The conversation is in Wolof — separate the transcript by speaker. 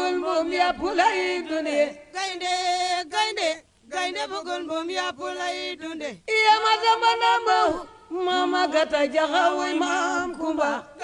Speaker 1: bugul mbum yàpp lay dunde
Speaker 2: gaynde bugul mbum yàpp lay dunde
Speaker 1: iya ma samba ndambo mama gata jaxawuy maam kumba